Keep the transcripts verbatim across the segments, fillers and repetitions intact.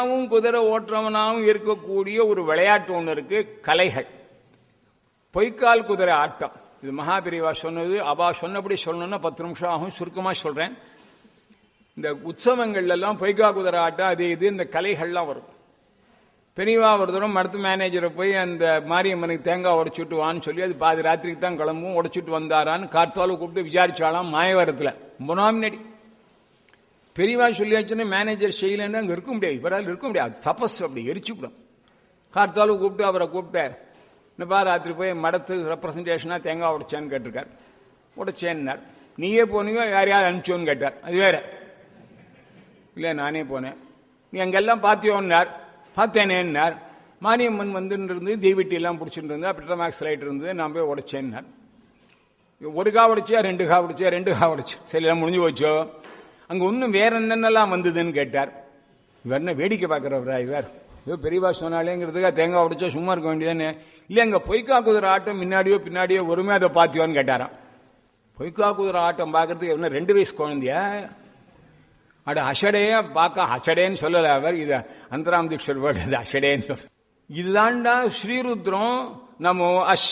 குதிரை ஓட்டுறவனாவும் இருக்கக்கூடிய ஒரு விளையாட்டு ஒன்று இருக்கு, கலைகள். பொய்க்கால் குதிரை ஆட்டம். இது மகாபிரிவா சொன்னது. அவா சொன்னபடி சொல்லணும்னா பத்து நிமிஷம் ஆகும், சுருக்கமா சொல்றேன். இந்த உற்சவங்கள்ல எல்லாம் பொய்க்கா குதிரை ஆட்டம் அது இது இந்த கலைகள்லாம் வரும். பெரியவா ஒரு தூரம் மருத்து மேனேஜரை போய் அந்த மாரியம்மனுக்கு தேங்காய் உடைச்சுட்டு வான்னு சொல்லி, அது பாதி ராத்திரிக்கு தான் கிளம்பும், உடைச்சுட்டு வந்தாரான்னு கார்த்தாலும் கூப்பிட்டு விசாரிச்சாலாம் மாயவரத்தில் முன்னாடி. பெரியவா சொல்லியாச்சுன்னா மேனேஜர் செய்யலன்னு அங்கே இருக்க முடியாது, இவரால் இருக்க முடியாது, தபஸ் அப்படி எரிச்சுக்கூடும். கார்த்தாலும் கூப்பிட்டு அவரை கூப்பிட்டார். இன்னப்பா ராத்திரி போய் மடத்துக்கு ரெப்ரசன்டேஷனாக தேங்காய் உடைச்சேன்னு கேட்டிருக்கார். உடைச்சேன்னார். நீயே போனீங்க யாரையாவது அனுப்பிச்சோன்னு கேட்டார். அது வேற இல்லை, நானே போனேன். நீ அங்கெல்லாம் பார்த்தியோன்னார். பார்த்தேனேன்னார். மாரியம்மன் வந்துருந்து தீவிட்டி எல்லாம் பிடிச்சிட்டு இருந்தா, பெட்ரோமேக்ஸ் லைட் இருந்தது, நான் போய் உடைச்சேன்னார். ஒரு கா உடைச்சியா ரெண்டு கா உடைச்சியா? ரெண்டு கா உடைச்சு. சரி எல்லாம் முடிஞ்சு போச்சோ. அங்கே இன்னும் வேற என்னென்னலாம் வந்ததுன்னு கேட்டார். இவர் என்ன வேடிக்கை பார்க்குறவரா இவர்? ஏதோ பெரியவா சொன்னாலேங்கிறதுக்காக தேங்காய் உடைச்சா சும்மா இருக்க வேண்டியதானே? இல்லை, அங்கே பொய்க்கா குதிரை ஆட்டம் முன்னாடியோ பின்னாடியோ ஒருமே அதை பார்த்தியோன்னு கேட்டாராம். பொய்க்கா குதிரை ஆட்டம் பார்க்கறதுக்கு என்ன ரெண்டு வயசு குழந்தையா? அட அஷடையா பார்க்க, அஷடேன்னு சொல்லல அவர், இது அந்தராம் தீட்சர் வேர்டு, இது அஷடேன்னு சொல்ற. இதுதான்டா ஸ்ரீருத்ரம். நமோ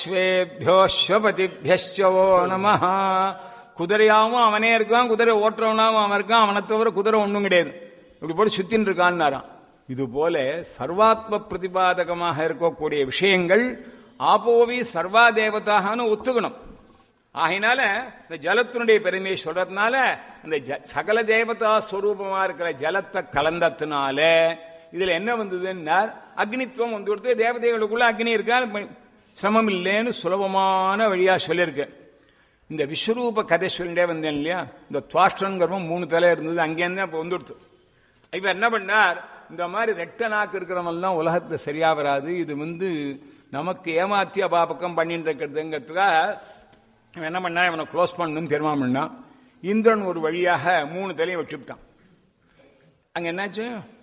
அஸ்வேபியோஸ்வபதிபியோ நமஹ. குதிரையாவும் அவனே இருக்கான், குதிரை ஓட்டுறவனாவும் அவன் இருக்கான், அவனை தவிர குதிரை ஒன்றும் கிடையாது, இப்படி போட்டு சுத்தின்னு இருக்கான்னாராம். இது போல சர்வாத்ம பிரதிபாதகமாக இருக்கக்கூடிய விஷயங்கள் ஆபோவி சர்வா தேவதாகனு ஒத்துக்கணும். ஆகினால இந்த ஜலத்தினுடைய பெருமையை சொல்றதுனால இந்த சகல தேவதா ஸ்வரூபமா இருக்கிற ஜலத்தை கலந்தத்தினால இதுல என்ன வந்ததுன்னா அக்னித்துவம் வந்து கொடுத்து தேவதைகளுக்குள்ள அக்னி இருக்கா, சிரமம் இல்லைன்னு சுலபமான வழியா சொல்லியிருக்கு. இந்த விஸ்வரூப கதை சொல்லிட்டே வந்தேன் இல்லையா, இந்த துவாஷ்டன் கர்வம் மூணு தலை இருந்தது, அங்கேருந்து இப்போ வந்துடுத்து. இப்ப என்ன பண்ணார், இந்த மாதிரி ரெட்ட நாக்கு இருக்கிறவெல்லாம் உலகத்துல சரியா வராது, இது வந்து நமக்கு ஏமாத்தி அபாபக்கம் பண்ணிட்டு இருக்கிறதுங்கிறதுக்காக என்ன பண்ணா, இவனை க்ளோஸ் பண்ணணும்னு தீர்மானம் பண்ணான். இந்திரன் ஒரு வழியாக மூணு தலையும் வச்சுட்டான். அங்க என்னாச்சு,